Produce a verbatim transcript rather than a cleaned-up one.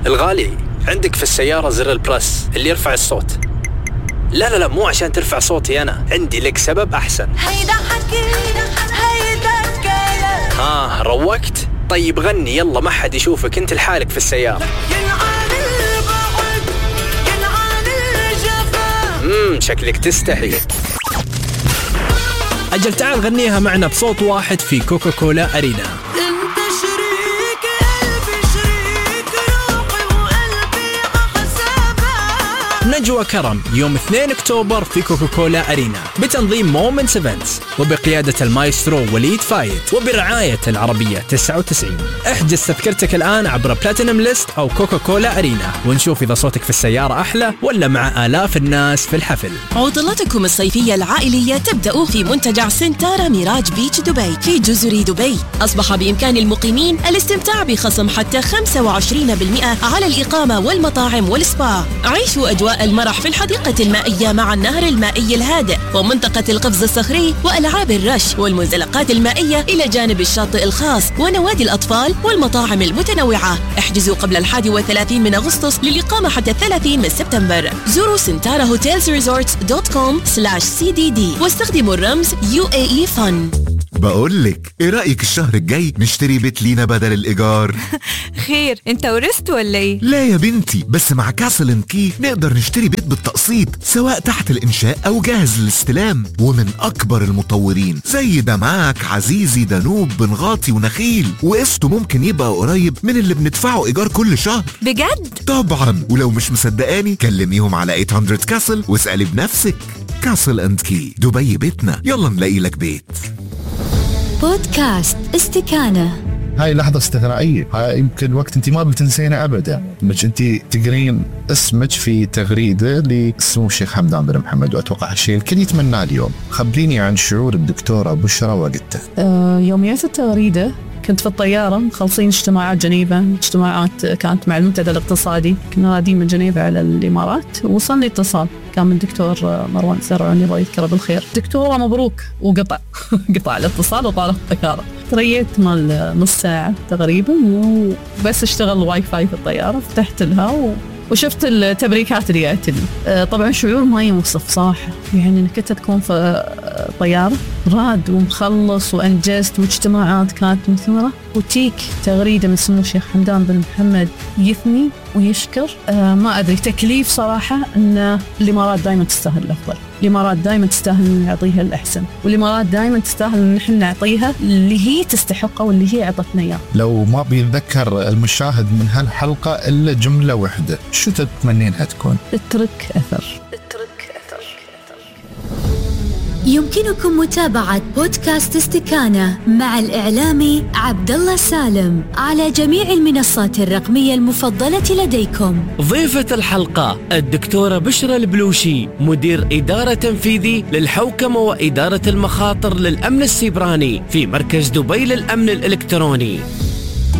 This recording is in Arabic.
الغالي، عندك في السيارة زر البلس اللي يرفع الصوت. لا لا لا مو عشان ترفع صوتي أنا، عندي لك سبب أحسن. هيدا حكي هيدا كلام. ها روقت؟ طيب غني يلا، ما حد يشوفك انت لحالك في السيارة. امم شكلك تستحي. أجل تعال غنيها معنا بصوت واحد في كوكا كولا أرينا. انت شريك قلبي، شريك روحي وقلبي عحسابك. نجوى كرم يوم اثنين أكتوبر في كوكا كولا أرينا بتنظيم مومنتس إيفنتس وبقيادة المايسترو وليد فايت وبرعاية العربية تسعة وتسعين. احجز تذكرتك الآن عبر بلاتينم ليست أو كوكا كولا أرينا، ونشوف إذا صوتك في السيارة أحلى ولا مع آلاف الناس في الحفل. عطلتكم الصيفية العائلية تبدأ في منتجع سنتارا ميراج بيتش دبي في جزر دبي. أصبح بإمكان المقيمين الاستمتاع بخصم حتى خمسة وعشرين بالمئة على الإقامة والمطاعم والسبا. عيشوا أجواء المرح في الحديقة المائية مع النهر المائي الهادئ ومنطقة القفز الصخري وألعاب الرش والمنزلقات المائية إلى جانب الشاطئ الخاص ونوادي الأطفال والمطاعم المتنوعة. احجزوا قبل الحادي والثلاثين من أغسطس للإقامة حتى الثلاثين من سبتمبر. زوروا سنتارا هوتيلز ريزورتس دوت كوم سلاش سي دي دي واستخدموا الرمز يو اي اي فن. بقولك ايه رأيك الشهر الجاي نشتري بيت لينا بدل الإيجار؟ خير انت ورثت ولا ايه؟ لا يا بنتي، بس مع كاسل اند كي نقدر نشتري بيت بالتقسيط سواء تحت الإنشاء أو جاهز للاستلام، ومن أكبر المطورين زي دمعك عزيزي دانوب بنغاطي ونخيل، وقسطه ممكن يبقى قريب من اللي بندفعه إيجار كل شهر. بجد؟ طبعا، ولو مش مصدقاني كلميهم على ثمانمية كاسل واسألي بنفسك. كاسل اند كي، دبي بيتنا، يلا نلاقي لك بيت. بودكاست استكانة. هاي لحظة استثنائية، هاي يمكن وقت انت ما بتنسينا ابدا، انك انت تقرين اسمك في تغريدة لسمو الشيخ حمدان بن محمد، واتوقع هالشيء الكل يتمناه اليوم. خبريني عن شعور الدكتورة بشرى وقتها. أه يوم جت التغريدة كنت في الطيارة مخلصين اجتماعات جنيفة، اجتماعات كانت مع المنتدى الاقتصادي، كنا رادين من جنيفة على الإمارات. وصلني اتصال كان من الدكتور مروان زرعوني الله يذكره بالخير، دكتورة مبروك، وقطع قطع الاتصال وطالع الطيارة. تريت مال نص ساعة تقريبا وبس اشتغل الواي فاي في الطيارة، فتحت لها و... وشفت التبريكات اللي جاءت لي. طبعا شعور ما يوصف صراحة، يعني انك انت تكون في طيارة راد ومخلص وانجزت واجتماعات كانت مثمرة، وتيك تغريدة من سمو الشيخ حمدان بن محمد يثني ويشكر. آه ما أدري، تكليف صراحة أن الإمارات دائما تستاهل الأفضل، الإمارات دائما تستاهل أن نعطيها الأحسن، والإمارات دائما تستاهل أن نحن نعطيها اللي هي تستحقه واللي هي عطتنا إياه. لو ما بيتذكر المشاهد من هالحلقة إلا جملة واحدة، شو تتمنينها تكون؟ اترك أثر. يمكنكم متابعة بودكاست استكانة مع الإعلامي عبد الله سالم على جميع المنصات الرقمية المفضلة لديكم. ضيفة الحلقة الدكتورة بشرى البلوشي، مدير إدارة تنفيذي للحوكمة وإدارة المخاطر للأمن السيبراني في مركز دبي للأمن الإلكتروني.